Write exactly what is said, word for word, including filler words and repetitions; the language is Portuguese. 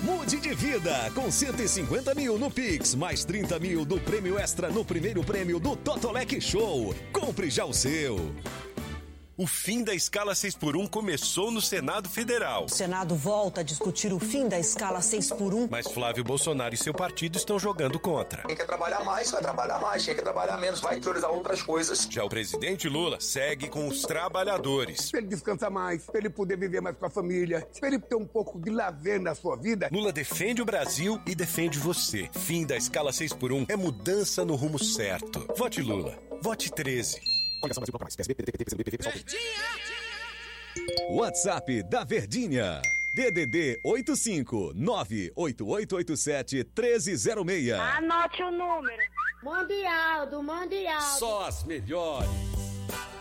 Mude de vida com cento e cinquenta mil no Pix, mais trinta mil do prêmio extra no primeiro prêmio do Totolec Show. Compre já o seu. O fim da escala seis por um começou no Senado Federal. O Senado volta a discutir o fim da escala seis por um. Mas Flávio Bolsonaro e seu partido estão jogando contra. Quem quer trabalhar mais, vai trabalhar mais. Quem quer trabalhar menos, vai priorizar outras coisas. Já o presidente Lula segue com os trabalhadores. Pra ele descansar mais, pra ele poder viver mais com a família, pra ele ter um pouco de lazer na sua vida. Lula defende o Brasil e defende você. Fim da escala seis por um é mudança no rumo certo. Vote Lula. Vote treze. WhatsApp da Verdinha. D D D oito cinco nove oito oito oito sete um três zero seis. Anote o número. Mundial, do Mundial. Só as melhores.